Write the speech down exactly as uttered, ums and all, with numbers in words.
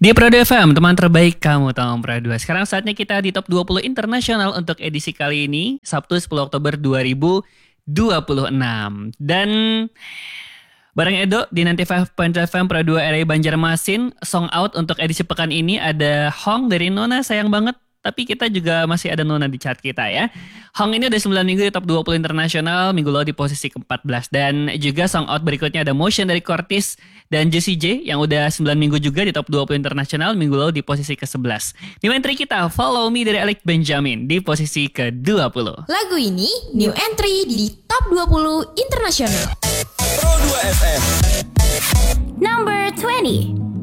Di Prado F M, teman terbaik kamu tahun Prado. Sekarang saatnya kita di top dua puluh internasional untuk edisi kali ini, Sabtu sepuluh Oktober dua ribu dua puluh enam. Dan bareng Edo di sembilan puluh lima koma tujuh F M Prado R I Banjarmasin, song out untuk edisi pekan ini ada Hong dari Nona, sayang banget. Tapi kita juga masih ada Nona di chart kita ya. Hong ini udah sembilan minggu di top dua puluh internasional, minggu lalu di posisi keempat belas. Dan juga song out berikutnya ada Motion dari Cortis dan Jessie J yang udah sembilan minggu juga di top dua puluh internasional, minggu lalu di posisi ke sebelas. New entry kita, Follow Me dari Alec Benjamin di posisi ke dua puluh. Lagu ini new entry di top dua puluh internasional. Pro dua F M Number dua puluh.